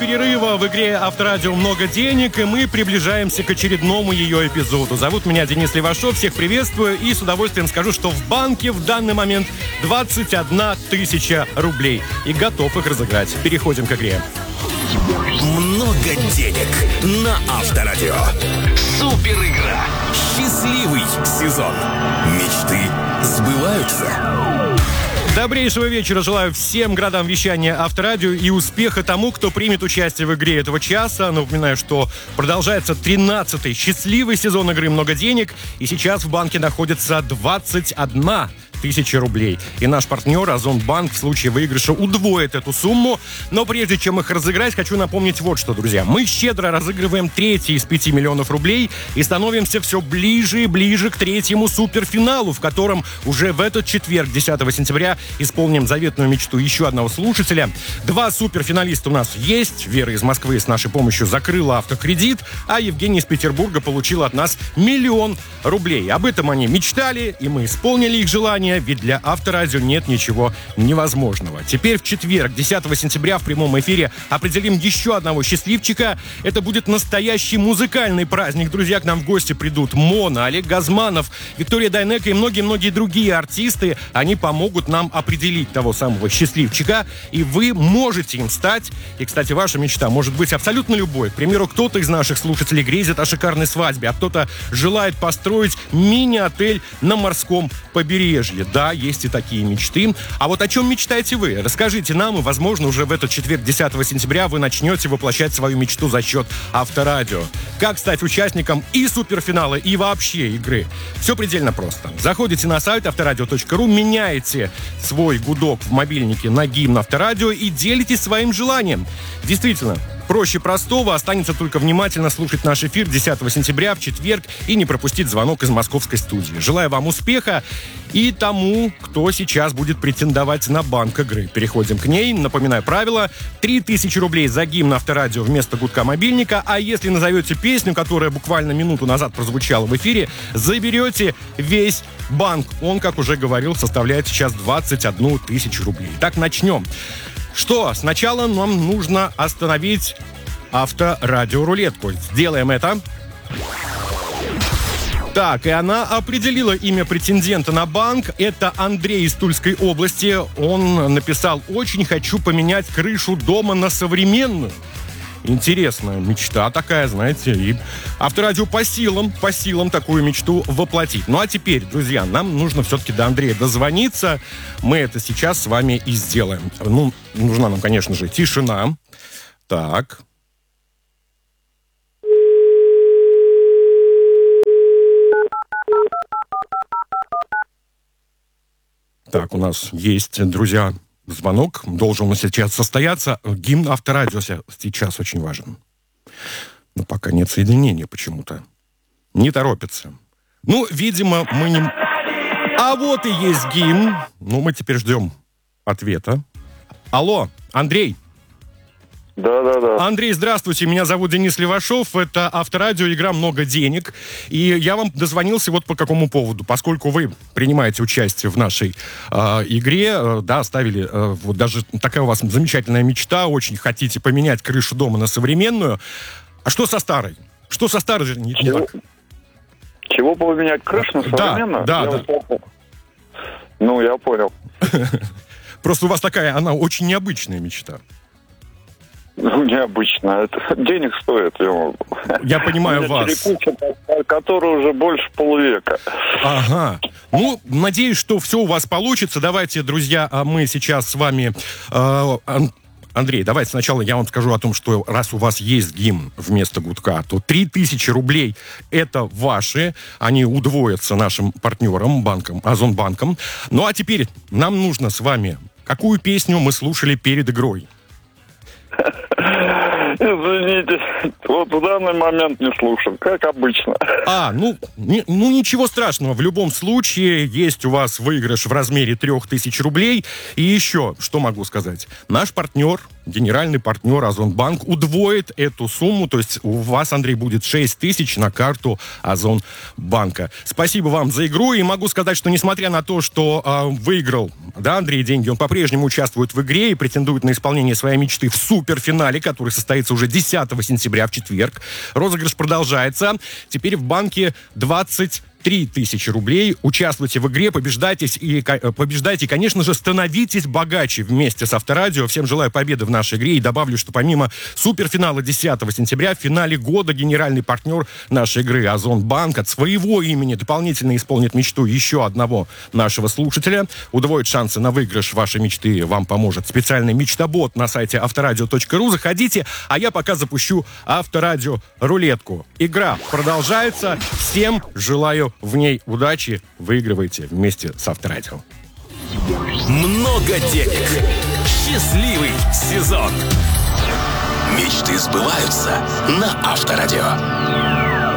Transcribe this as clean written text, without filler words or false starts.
перерыва в игре «Авторадио. Много денег», и мы приближаемся к очередному ее эпизоду. Зовут меня Денис Левашов, всех приветствую и с удовольствием скажу, что в банке в данный момент 21 тысяча рублей. И готов их разыграть. Переходим к игре. Много денег на Авторадио. Супер игра. Счастливый сезон. Мечты сбываются. Добрейшего вечера желаю всем городам вещания Авторадио и успеха тому, кто примет участие в игре этого часа. Напоминаю, что продолжается 13-й счастливый сезон игры «Много денег», и сейчас в банке находится 21 тысяча рублей. И наш партнер Озонбанк в случае выигрыша удвоит эту сумму. Но прежде чем их разыграть, хочу напомнить вот что, друзья. Мы щедро разыгрываем третий из 5 миллионов рублей и становимся все ближе и ближе к третьему суперфиналу, в котором уже в этот четверг, 10 сентября, исполним заветную мечту еще одного слушателя. 2 суперфиналиста у нас есть. Вера из Москвы с нашей помощью закрыла автокредит, а Евгений из Петербурга получил от нас 1 000 000 рублей. Об этом они мечтали, и мы исполнили их желание. Ведь для Авторадио нет ничего невозможного. Теперь в четверг, 10 сентября, в прямом эфире определим еще одного счастливчика. Это будет настоящий музыкальный праздник. Друзья, к нам в гости придут Мона, Олег Газманов, Виктория Дайнеко и многие-многие другие артисты. Они помогут нам определить того самого счастливчика, и вы можете им стать. И, кстати, ваша мечта может быть абсолютно любой. К примеру, кто-то из наших слушателей грезит о шикарной свадьбе, а кто-то желает построить мини-отель на морском побережье. Да, есть и такие мечты. А вот о чем мечтаете вы? Расскажите нам, и, возможно, уже в этот четверг, 10 сентября, вы начнете воплощать свою мечту за счет Авторадио. Как стать участником и суперфинала, и вообще игры? Все предельно просто. Заходите на сайт авторадио.ру, меняете свой гудок в мобильнике на гимн Авторадио и делитесь своим желанием. Действительно, проще простого, останется только внимательно слушать наш эфир 10 сентября в четверг и не пропустить звонок из московской студии. Желаю вам успеха и тому, кто сейчас будет претендовать на банк игры. Переходим к ней. Напоминаю правила. 3000 рублей за гимн Авторадио вместо гудка мобильника, а если назовете песню, которая буквально минуту назад прозвучала в эфире, заберете весь банк. Он, как уже говорил, составляет сейчас 21 тысячу рублей. Так, начнем. Что, сначала нам нужно остановить авторадиорулетку. Сделаем это. Так, и она определила имя претендента на банк. Это Андрей из Тульской области. Он написал: «Очень хочу поменять крышу дома на современную». Интересная мечта такая, знаете, и Авторадио по силам такую мечту воплотить. Ну а теперь, друзья, нам нужно все-таки до Андрея дозвониться. Мы это сейчас с вами и сделаем. Ну, нужна нам, конечно же, тишина. Так. Так, у нас есть, друзья, звонок. Должен сейчас состояться. Гимн Авторадио сейчас очень важен. Но пока нет соединения почему-то. Не торопится. Ну, видимо, мы не... А вот и есть гимн. Ну, мы теперь ждем ответа. Алло, Андрей. Да. Андрей, здравствуйте, меня зовут Денис Левашов, это Авторадио, игра «Много денег», и я вам дозвонился вот по какому поводу, поскольку вы принимаете участие в нашей игре, да, ставили, вот даже такая у вас замечательная мечта, очень хотите поменять крышу дома на современную, а что со старой? Что со старой же не так? Чего поменять крышу на современную? Да. Ну, я понял. Просто у вас такая, она очень необычная мечта. Ну, необычно. Это денег стоит, я понимаю вас. Который уже больше полувека. Ага. Ну, надеюсь, что все у вас получится. Давайте, друзья, мы сейчас с вами... Андрей, давайте сначала я вам скажу о том, что раз у вас есть гимн вместо гудка, то 3000 рублей это ваши. Они удвоятся нашим партнерам, банком, Озонбанком. Ну, а теперь нам нужно с вами... Какую песню мы слушали перед игрой? Извините. Вот в данный момент не слушаю, как обычно. Ничего страшного. В любом случае, есть у вас выигрыш в размере 3000 рублей. И еще, что могу сказать. Наш партнер, генеральный партнер Озонбанк, удвоит эту сумму. То есть у вас, Андрей, будет 6000 на карту Озонбанка. Спасибо вам за игру. И могу сказать, что несмотря на то, что выиграл, Андрей, деньги, он по-прежнему участвует в игре и претендует на исполнение своей мечты в суперфинале, который состоится уже 10 сентября в четверг. Розыгрыш продолжается. Теперь в банке 23 тысячи рублей. Участвуйте в игре, побеждайте и, конечно же, становитесь богаче вместе с Авторадио. Всем желаю победы в нашей игре. И добавлю, что помимо суперфинала 10 сентября, в финале года генеральный партнер нашей игры Озонбанк от своего имени дополнительно исполнит мечту еще одного нашего слушателя. Удвоит шансы на выигрыш вашей мечты вам поможет специальный мечтобот на сайте авторадио.ру. Заходите, а я пока запущу Авторадио рулетку. Игра продолжается. Всем желаю в ней удачи. Выигрывайте вместе с Авторадио. Много денег. Счастливый сезон. Мечты сбываются на Авторадио.